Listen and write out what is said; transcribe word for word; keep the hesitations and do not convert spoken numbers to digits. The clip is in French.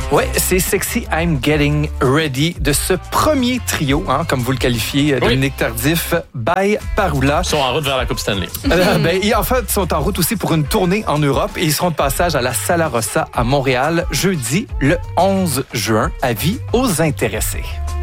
Ouais, c'est Sexy I'm Getting Ready de ce premier trio, hein, comme vous le qualifiez, Dominique oui. Tardif, by Parula. Ils sont en route vers la Coupe Stanley. Euh, ben, et en fait, ils sont en route aussi pour une tournée en Europe et ils seront de passage à la Sala Rossa à Montréal jeudi le onze juin. Avis aux intéressés.